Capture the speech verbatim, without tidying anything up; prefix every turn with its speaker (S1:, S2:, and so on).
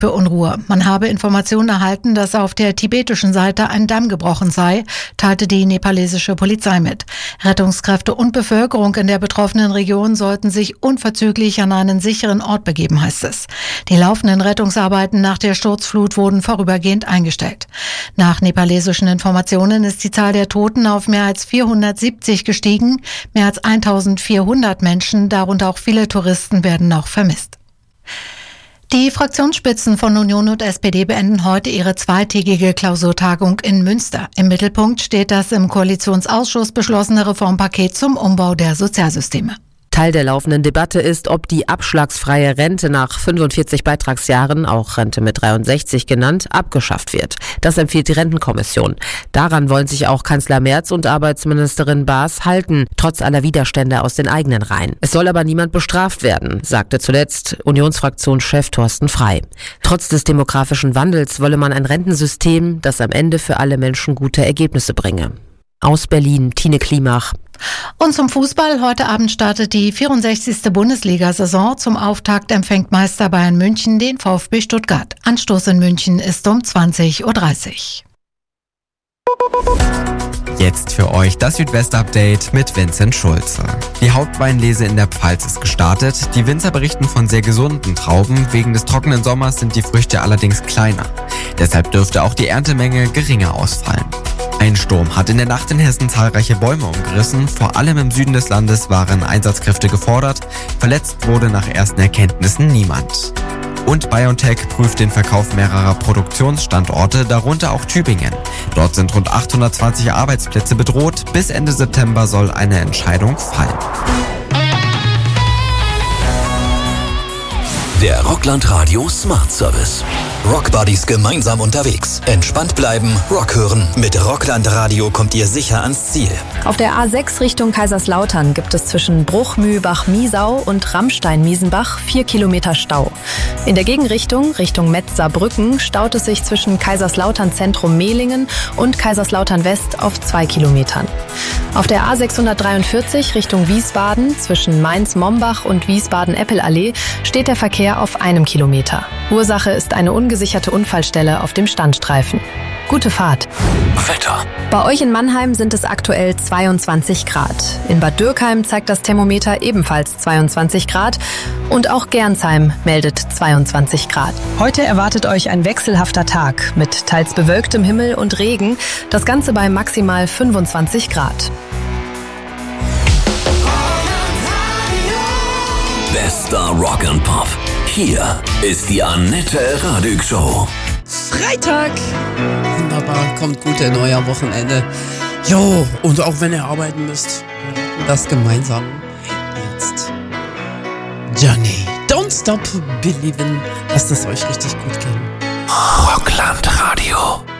S1: für Unruhe. Man habe Informationen erhalten, dass auf der tibetischen Seite ein Damm gebrochen sei, teilte die nepalesische Polizei mit. Rettungskräfte und Bevölkerung in der betroffenen Region sollten sich unverzüglich an einen sicheren Ort begeben, heißt es. Die laufenden Rettungsarbeiten nach der Sturzflut wurden vorübergehend eingestellt. Nach nepalesischen Informationen ist die Zahl der Toten auf mehr als vierhundertsiebzig gestiegen. Mehr als eintausendvierhundert Menschen, darunter auch viele Touristen, werden noch vermisst. Die Fraktionsspitzen von Union und S P D beenden heute ihre zweitägige Klausurtagung in Münster. Im Mittelpunkt steht das im Koalitionsausschuss beschlossene Reformpaket zum Umbau der Sozialsysteme.
S2: Teil der laufenden Debatte ist, ob die abschlagsfreie Rente nach fünfundvierzig Beitragsjahren, auch Rente mit dreiundsechzig genannt, abgeschafft wird. Das empfiehlt die Rentenkommission. Daran wollen sich auch Kanzler Merz und Arbeitsministerin Baas halten, trotz aller Widerstände aus den eigenen Reihen. Es soll aber niemand bestraft werden, sagte zuletzt Unionsfraktionschef Thorsten Frey. Trotz des demografischen Wandels wolle man ein Rentensystem, das am Ende für alle Menschen gute Ergebnisse bringe. Aus Berlin, Tine Klimach.
S1: Und zum Fußball. Heute Abend startet die vierundsechzigste Bundesliga-Saison. Zum Auftakt empfängt Meister Bayern München den VfB Stuttgart. Anstoß in München ist um zwanzig Uhr dreißig.
S3: Jetzt für euch das Südwest-Update mit Vincent Schulze. Die Hauptweinlese in der Pfalz ist gestartet. Die Winzer berichten von sehr gesunden Trauben. Wegen des trockenen Sommers sind die Früchte allerdings kleiner. Deshalb dürfte auch die Erntemenge geringer ausfallen. Ein Sturm hat in der Nacht in Hessen zahlreiche Bäume umgerissen. Vor allem im Süden des Landes waren Einsatzkräfte gefordert. Verletzt wurde nach ersten Erkenntnissen niemand. Und BioNTech prüft den Verkauf mehrerer Produktionsstandorte, darunter auch Tübingen. Dort sind rund achthundertzwanzig Arbeitsplätze bedroht. Bis Ende September soll eine Entscheidung fallen.
S4: Der Rockland Radio Smart Service. Rock Buddies gemeinsam unterwegs. Entspannt bleiben, Rock hören. Mit Rockland Radio kommt ihr sicher ans Ziel.
S5: Auf der A sechs Richtung Kaiserslautern gibt es zwischen Bruch-Mühlbach-Miesau und Rammstein-Miesenbach vier Kilometer Stau. In der Gegenrichtung, Richtung Metz-Saarbrücken, staut es sich zwischen Kaiserslautern-Zentrum-Mehlingen und Kaiserslautern-West auf zwei Kilometern. Auf der A sechshundertdreiundvierzig Richtung Wiesbaden, zwischen Mainz-Mombach und Wiesbaden-Eppelallee, steht der Verkehr auf einem Kilometer. Ursache ist eine ungesicherte Unfallstelle auf dem Standstreifen. Gute Fahrt.
S4: Wetter.
S5: Bei euch in Mannheim sind es aktuell zweiundzwanzig Grad. In Bad Dürkheim zeigt das Thermometer ebenfalls zweiundzwanzig Grad. Und auch Gernsheim meldet zweiundzwanzig Grad. Heute erwartet euch ein wechselhafter Tag mit teils bewölktem Himmel und Regen. Das Ganze bei maximal fünfundzwanzig Grad.
S4: Bester Rock and Pop. Hier ist die Annette Radig Show.
S6: Freitag. Wunderbar, kommt gut in euer Wochenende. Jo, und auch wenn ihr arbeiten müsst, das gemeinsam. Jetzt Johnny, Don't Stop Believin'. Lasst es euch richtig gut gehen.
S4: Rockland Radio.